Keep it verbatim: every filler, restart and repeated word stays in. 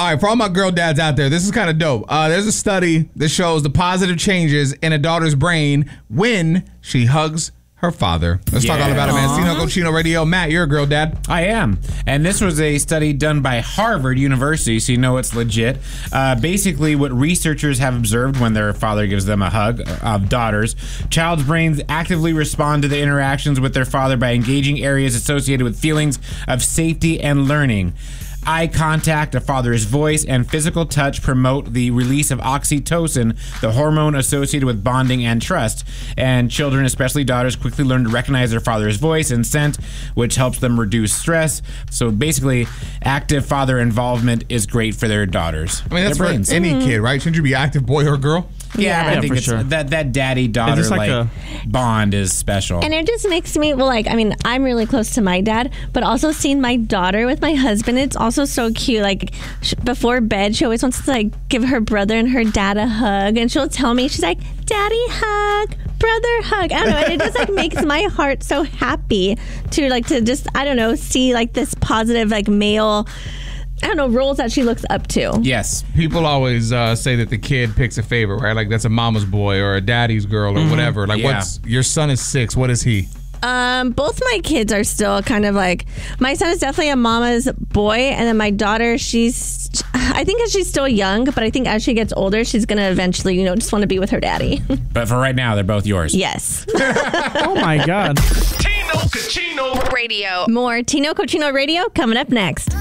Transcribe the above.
All right, for all my girl dads out there, this is kind of dope. Uh, there's a study that shows the positive changes in a daughter's brain when she hugs her father. Let's yeah. talk all about it, man. Tino Cochino Radio. Matt, you're a girl dad. I am. And this was a study done by Harvard University, so you know it's legit. Uh, basically, what researchers have observed when their father gives them a hug of daughters, child's brains actively respond to the interactions with their father by engaging areas associated with feelings of safety and learning. Eye contact, a father's voice, and physical touch promote the release of oxytocin, the hormone associated with bonding and trust. And children, especially daughters, quickly learn to recognize their father's voice and scent, which helps them reduce stress. So basically, active father involvement is great for their daughters. I mean, that's their for brains. any kid, right? Shouldn't you be active boy or girl? Yeah, Yeah, but I yeah, think for it's, sure. that that daddy-daughter It's like like a- bond is special. And it just makes me, well, like, I mean, I'm really close to my dad, but also seeing my daughter with my husband, it's also so cute. Like, sh- before bed, she always wants to, like, give her brother and her dad a hug. And she'll tell me, she's like, daddy hug, brother hug. I don't know. And it just, like, makes my heart so happy to, like, to just, I don't know, see, like, this positive, like, male, I don't know, roles that she looks up to. Yes. People always uh, say that the kid picks a favorite, right? Like that's a mama's boy or a daddy's girl or mm-hmm. whatever. Like, yeah. what's your son is six. What is he? Um, both my kids are still kind of like, my son is definitely a mama's boy, and then my daughter, she's, I think she's still young, but I think as she gets older, she's going to eventually, you know, just want to be with her daddy. But for right now, they're both yours. Yes. Oh my God. Tino Cochino Radio. More Tino Cochino Radio coming up next.